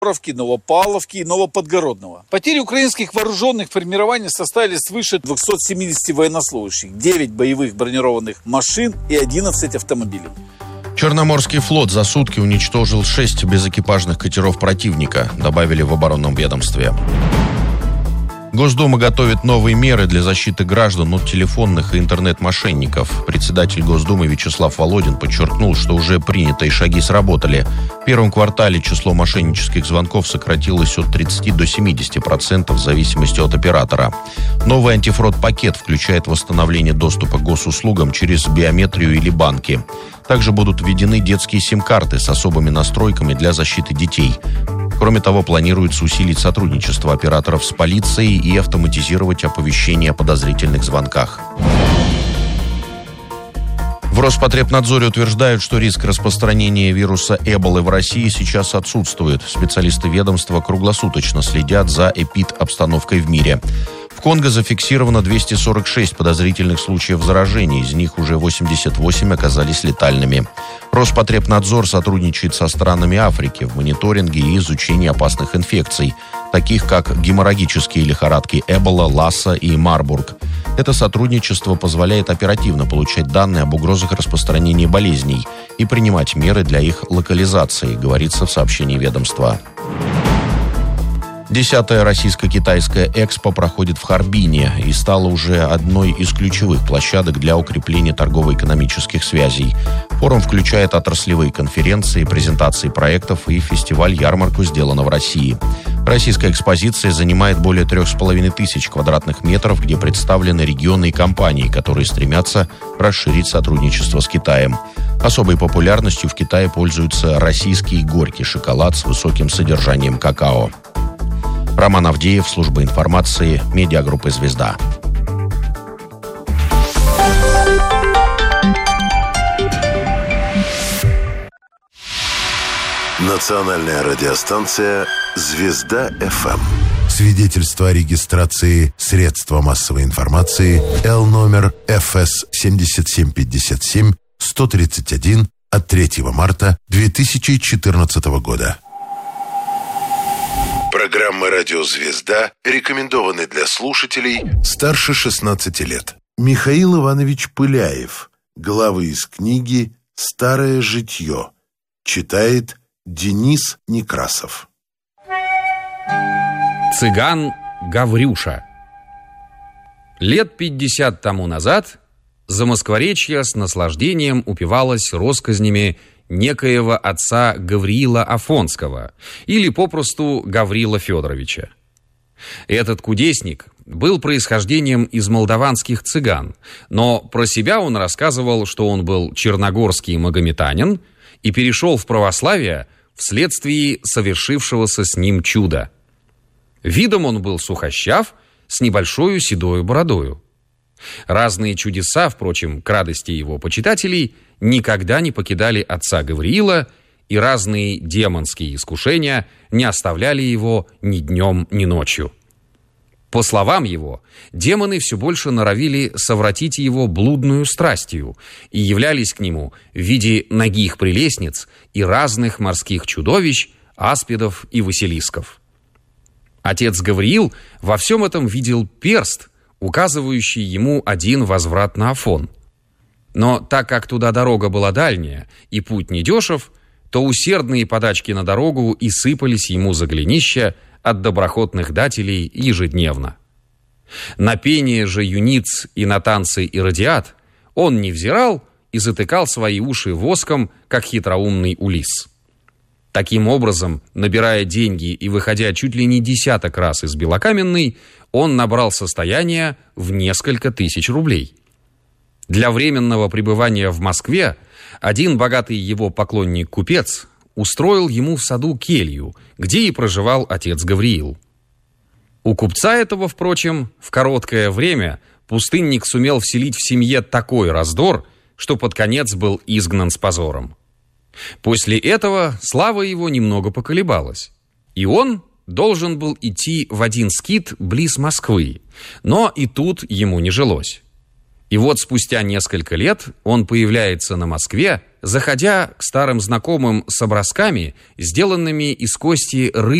Новопавловки и Новоподгородного. Потери украинских вооруженных формирований составили свыше 270 военнослужащих, 9 боевых бронированных машин и 11 автомобилей. Черноморский флот за сутки уничтожил 6 безэкипажных катеров противника, добавили в оборонном ведомстве. Госдума готовит новые меры для защиты граждан от телефонных и интернет-мошенников. Председатель Госдумы Вячеслав Володин подчеркнул, что уже принятые шаги сработали. В первом квартале число мошеннических звонков сократилось от 30 до 70% в зависимости от оператора. Новый антифрод-пакет включает восстановление доступа к госуслугам через биометрию или банки. Также будут введены детские сим-карты с особыми настройками для защиты детей. Кроме того, планируется усилить сотрудничество операторов с полицией и автоматизировать оповещения о подозрительных звонках. В Роспотребнадзоре утверждают, что риск распространения вируса Эболы в России сейчас отсутствует. Специалисты ведомства круглосуточно следят за эпид-обстановкой в мире. В Конго зафиксировано 246 подозрительных случаев заражения, из них уже 88 оказались летальными. Роспотребнадзор сотрудничает со странами Африки в мониторинге и изучении опасных инфекций, таких как геморрагические лихорадки Эбола, Ласса и Марбург. Это сотрудничество позволяет оперативно получать данные об угрозах распространения болезней и принимать меры для их локализации, говорится в сообщении ведомства. 10-я российско-китайская Экспо проходит в Харбине и стала уже одной из ключевых площадок для укрепления торгово-экономических связей. Форум включает отраслевые конференции, презентации проектов и фестиваль-ярмарку «Сделано в России». Российская экспозиция занимает более 3500 квадратных метров, где представлены регионы и компании, которые стремятся расширить сотрудничество с Китаем. Особой популярностью в Китае пользуется российский горький шоколад с высоким содержанием какао. Роман Авдеев, служба информации, медиагруппы «Звезда». Национальная радиостанция «Звезда-ФМ». Свидетельство о регистрации средства массовой информации Л номер ФС 7757 131 от 3 марта 2014 года. Программа «Радио Звезда» рекомендованы для слушателей старше 16 лет. Михаил Иванович Пыляев. Главы из книги «Старое житье». Читает Денис Некрасов. Цыган Гаврюша. Лет 50 тому назад Замоскворечье с наслаждением упивалось россказнями некоего отца Гавриила Афонского, или попросту Гаврила Федоровича. Этот кудесник был происхождением из молдаванских цыган, но про себя он рассказывал, что он был черногорский магометанин и перешел в православие вследствие совершившегося с ним чуда. Видом он был сухощав, с небольшою седою бородою. Разные чудеса, впрочем, к радости его почитателей, никогда не покидали отца Гавриила, и разные демонские искушения не оставляли его ни днем, ни ночью. По словам его, демоны все больше норовили совратить его блудную страстью и являлись к нему в виде нагих прелестниц и разных морских чудовищ, аспидов и василисков. Отец Гавриил во всем этом видел перст, указывающий ему один возврат на Афон. Но так как туда дорога была дальняя и путь недешев, то усердные подачки на дорогу и сыпались ему за голенища от доброхотных дателей ежедневно. На пение же юниц и на танцы иродиад он не взирал и затыкал свои уши воском, как хитроумный Улисс. Таким образом, набирая деньги и выходя чуть ли не 10 раз из Белокаменной, он набрал состояние в несколько тысяч рублей. Для временного пребывания в Москве один богатый его поклонник-купец устроил ему в саду келью, где и проживал отец Гавриил. У купца этого, впрочем, в короткое время пустынник сумел вселить в семье такой раздор, что под конец был изгнан с позором. После этого слава его немного поколебалась, и он должен был идти в один скит близ Москвы, но и тут ему не жилось. И вот спустя несколько лет он появляется на Москве, заходя к старым знакомым с образками, сделанными из кости рыбы